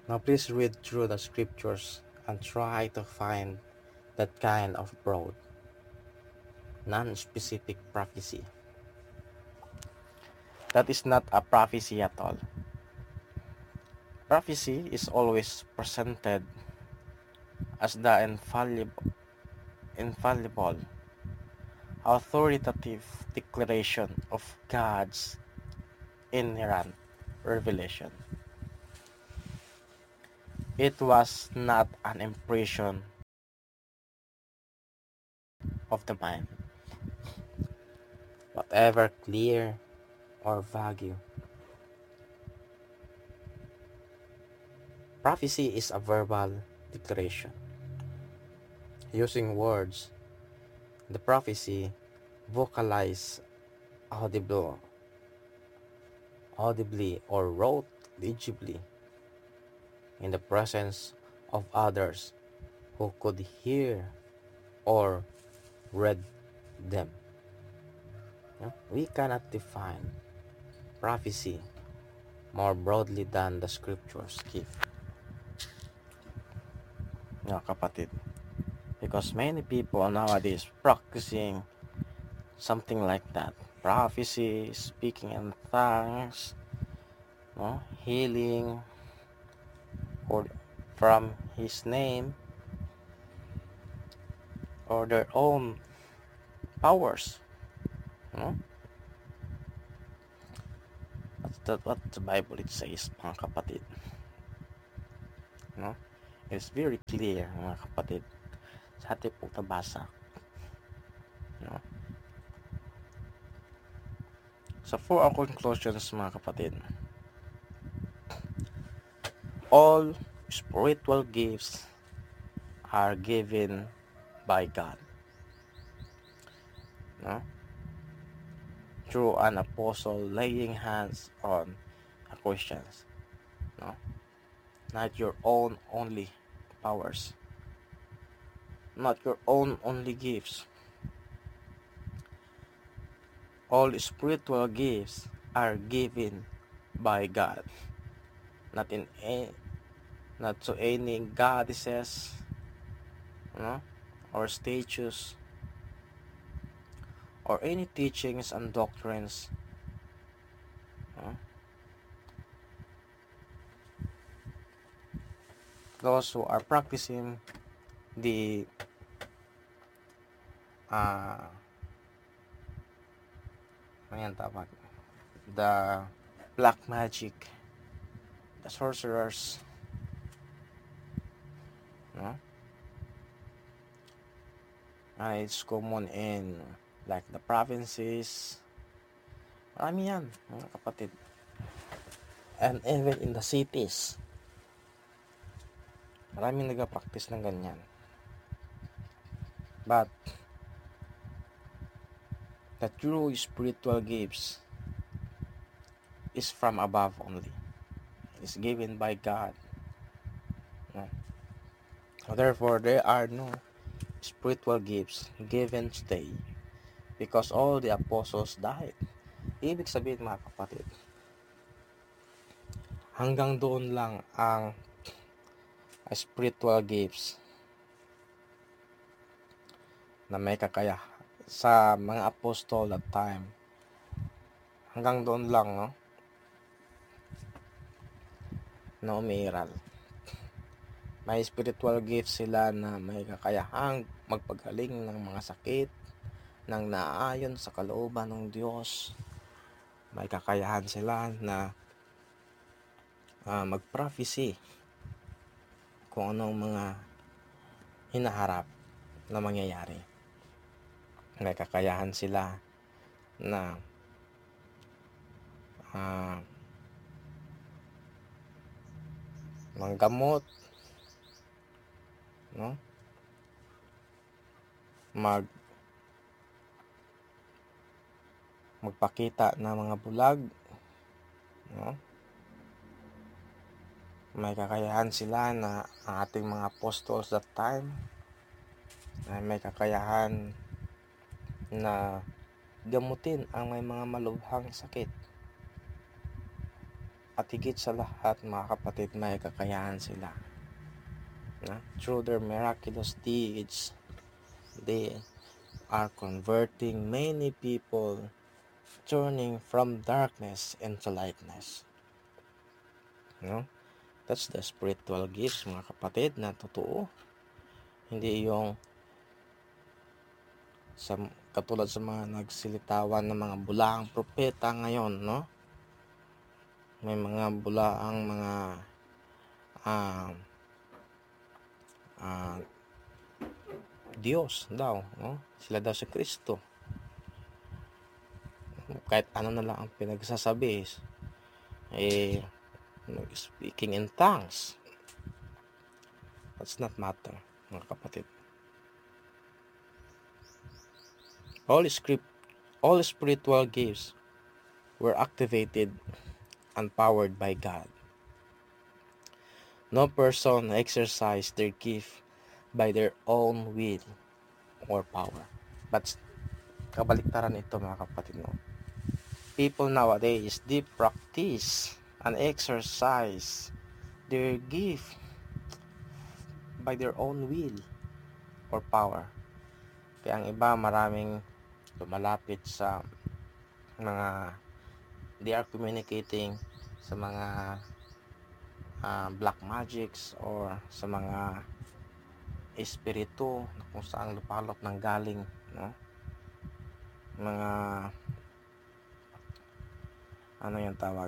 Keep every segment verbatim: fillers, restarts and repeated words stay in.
Now please read through the scriptures and try to find that kind of broad, non-specific prophecy. That is not a prophecy at all. Prophecy is always presented as the infallible, infallible, authoritative declaration of God's inherent revelation. It was not an impression of the mind, whatever clear or vague. Prophecy is a verbal declaration. Using words, the prophecy vocalized audible, audibly or wrote legibly in the presence of others who could hear or read them. We cannot define prophecy more broadly than the scriptures give. No, kapatid. Because many people nowadays practicing something like that. Prophecy, speaking in tongues, no, healing or from his name or their own powers. No? That's that what the Bible it says, mga kapatid. No? It's very clear, mga kapatid, sa ating pong nabasa. No? So for our conclusions, mga kapatid, all spiritual gifts are given by God. No? Through an apostle laying hands on a Christians. No? Not your own only powers. Not your own only gifts. All spiritual gifts are given by God. Not in a, not to any goddesses, no? Or statues, or any teachings and doctrines. No? Those who are practicing the uh, ano yan tawag? The black magic, the sorcerers, no? Uh, it's common in like the provinces. Marami yan, mga kapatid. And even in the cities. Maraming nag-practice ng ganyan. But the true spiritual gifts is from above only. It is given by God. No? So therefore, there are no spiritual gifts given today because all the apostles died. Ibig sabihin, mga kapatid, hanggang doon lang ang spiritual gifts na may kakaya sa mga apostol that time. Hanggang doon lang, no? Na umiiral. May spiritual gifts sila na may kakayahang magpagaling ng mga sakit, ng naayon sa kalooban ng Diyos. May kakayahan sila na uh, mag-prophecy kung anong mga hinaharap na mangyayari. May kakayahan sila na uh, manggamot, no? Mag magpakita ng mga bulag, no? May kakayahan sila na ang ating mga apostles that time ay may kakayahan na gamutin ang may mga malubhang sakit. At higit sa lahat, mga kapatid, may kakayahan sila. Na? Through their miraculous deeds, they are converting many people, turning from darkness into lightness. No? That's the spiritual gifts, mga kapatid, na totoo. Hindi yung sa, katulad sa mga nagsilitawan ng mga bulaang propeta ngayon, no? May mga bulaang mga uh, uh, Diyos daw, no? Sila daw si Kristo. Kahit ano na lang ang pinagsasabi, eh, speaking in tongues. That's not matter, mga kapatid. All script, all spiritual gifts were activated and powered by God. No person exercised their gift by their own will or power. But kabaliktaran ito, mga kapatid, no? People nowadays, they practice and exercise their gift by their own will or power. Kaya ang iba, maraming lumalapit sa mga, they are communicating sa mga uh, black magics or sa mga espiritu na kung saan lupalop ng galing, no? Mga ano yung tawag,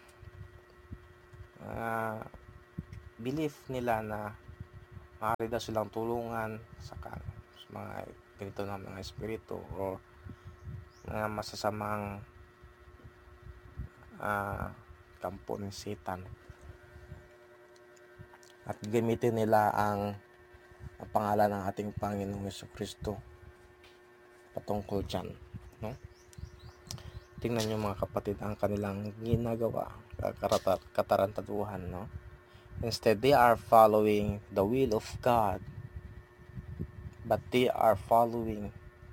uh, belief nila na maaari daw silang tulungan sa, sa mga ganito na mga espiritu o mga masasamang uh, kampo ni Satan, at gamitin nila ang, ang pangalan ng ating Panginoong Jesucristo patungkol dyan, no? Tingnan nyo, mga kapatid, ang kanilang ginagawa, katarantaduhan, no? Instead, they are following the will of God, but they are following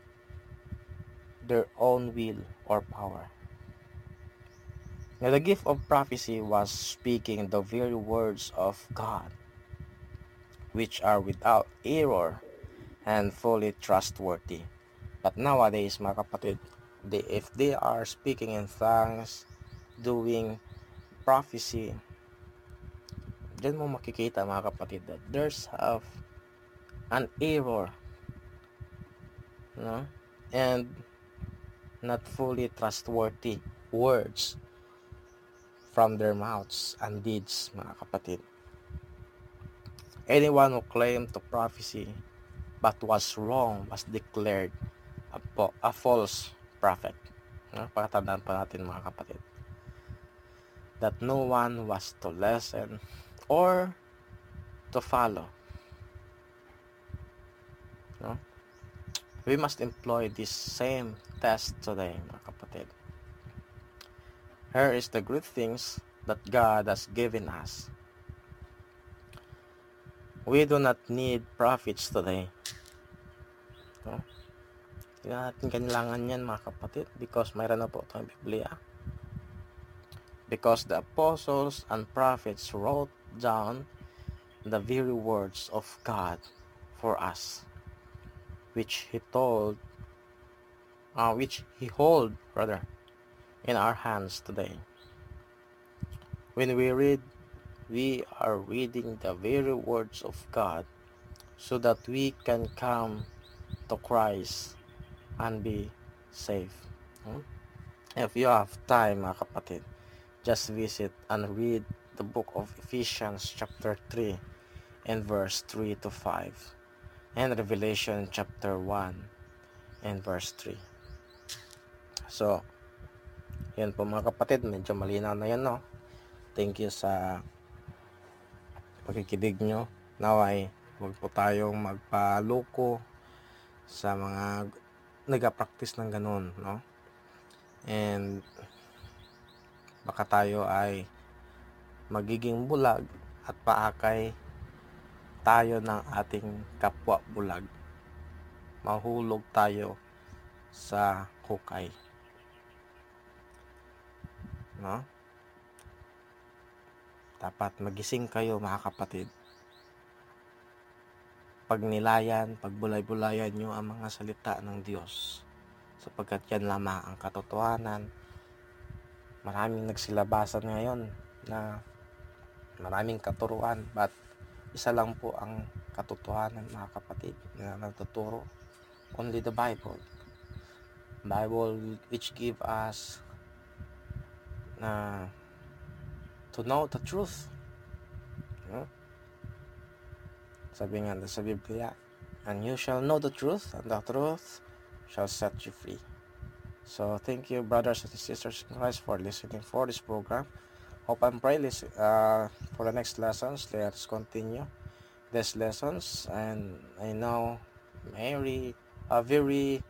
their own will or power. Now, the gift of prophecy was speaking the very words of God, which are without error and fully trustworthy. But nowadays, mga kapatid, they, if they are speaking in tongues, doing prophecy, diyan mo makikita, mga kapatid, that there's have an error, no? And not fully trustworthy words from their mouths and deeds, mga kapatid. Anyone who claimed to prophecy but was wrong was declared a, po- a false prophet. No? Pakatandaan pa natin, mga kapatid, that no one was to listen or to follow. No? We must employ this same test today, mga kapatid. Here is the good things that God has given us. We do not need prophets today. No? Hindi natin kailangan yan, mga kapatid, because mayroon na po tayong Biblia. Because the apostles and prophets wrote down the very words of God for us, which he told, uh, which he hold, rather, in our hands today. When we read, we are reading the very words of God so that we can come to Christ and be saved. Hmm? If you have time, mga kapatid, just visit and read the book of Ephesians chapter three and verse three to five, and Revelation chapter one and verse three. So, yan po, mga kapatid, medyo malinaw na yan, no? Thank you sa pakikinig nyo. Naway, huwag po tayong magpaloko sa mga nag-practice ng ganun, no? And baka tayo ay magiging bulag at paakay tayo ng ating kapwa bulag. Mahulog tayo sa hukay, no? Dapat magising kayo, mga kapatid. Pagnilayan, pagbulay-bulayan nyo ang mga salita ng Diyos, sapagkat yan lamang ang katotohanan. Maraming nagsilabasan ngayon na maraming katuruan, but isa lang po ang katotohanan, mga kapatid, na nagtuturo. Only the Bible. Bible which give us na to know the truth. No? Sabi nga sa Biblia, and you shall know the truth, and the truth shall set you free. So thank you, brothers and sisters in Christ, for listening for this program. Hope and pray listen, uh, for the next lessons. Let's continue these lessons, and I know Mary a uh, very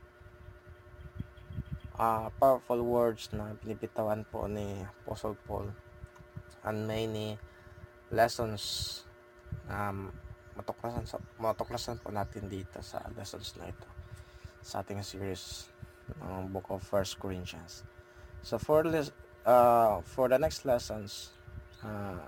uh, powerful words na binibitawan po ni Apostle Paul, and many lessons um, matuklasan, matuklasan po natin dito sa lessons na ito sa ating series ng Book of First Corinthians. So for this, uh, for the next lessons, uh,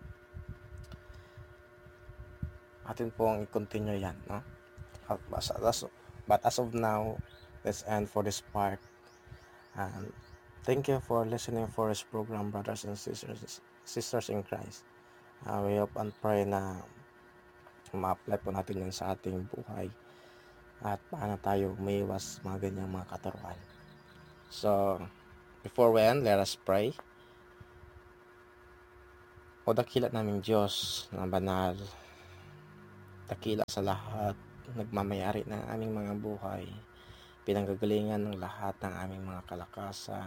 atin pong i-continue yan, no? But as, but as of now, let's end for this part. And thank you for listening for this program, brothers and sisters, sisters in Christ. Uh, we hope and pray na ma-apply po natin yan sa ating buhay at paano tayo umiwas mga ganyang mga katuruan. So, before we end, let us pray. O dakila naming Diyos na banal, dakila sa lahat, nagmamayari ng aming mga buhay, pinanggagalingan ng lahat ng aming mga kalakasan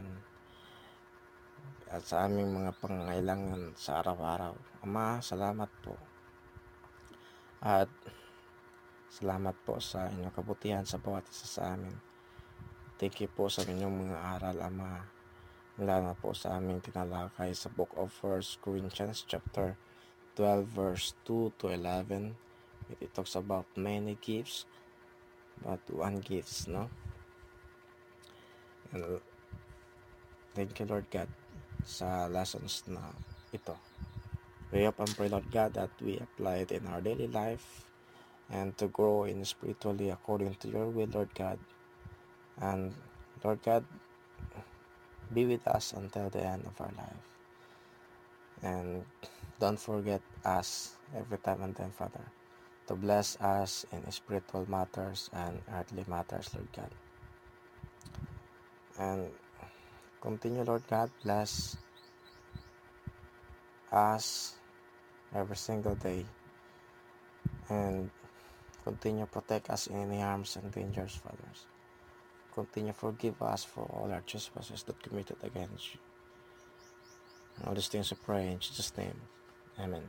at sa aming mga pangangailangan sa araw-araw. Ama, salamat po. At salamat po sa inyong kabutihan sa bawat isa sa amin. Thank you po sa inyong mga aral, Ama. Mula na po sa aming tinalakay sa Book of First Corinthians chapter twelve verse two to eleven. It talks about many gifts, but one gifts, no? And thank you, Lord God, sa lessons na ito. We hope and pray, Lord God, that we apply it in our daily life and to grow in spiritually according to your will, Lord God. And Lord God, be with us until the end of our life. And don't forget us every time and then, Father, to bless us in spiritual matters and earthly matters, Lord God. And continue, Lord God, bless us every single day. And continue protect us in any harms and dangers, fathers. Continue forgive us for all our trespasses that committed against you. And all these things we pray in Jesus' name. Amen.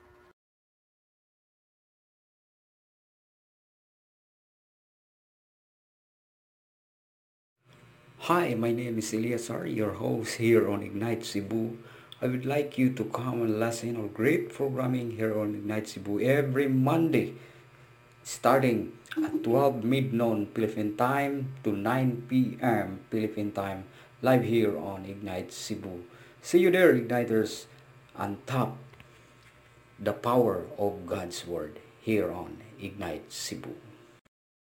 Hi, my name is Eliasar, your host here on Ignite Cebu. I would like you to come and listen to great programming here on Ignite Cebu every Monday, starting at twelve midnoon Philippine time to nine p.m. Philippine time, live here on Ignite Cebu. See you there, Igniters, and tap the power of God's Word here on Ignite Cebu.